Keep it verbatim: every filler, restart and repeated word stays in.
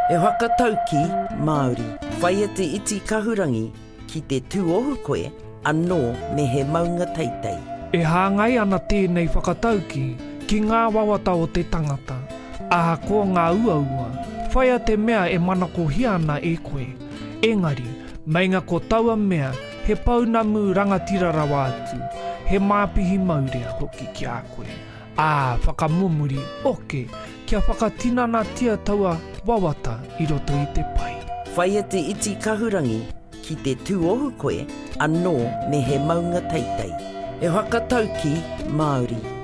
E whakatau ki Māori, whaia te iti kahurangi ki te tūohu koe, anō me he maunga teitei. E hāngai ana tēnei whakatauki ki ngā wawata o te tangata. Aha ko ngā uaua, whaia te mea e manako hiana e koe. Engari, meinga ko taua mea, he paunamu rangatira rawa atu, he māpihi maurea hoki ki a koe. Ā, whakamumuri, oke, kia whakatinana tia taua wawata i roto i te pai. Whaia te iti kahurangi ki te tūohu koe, anō me he maunga teitei. E whakatau ki Māori.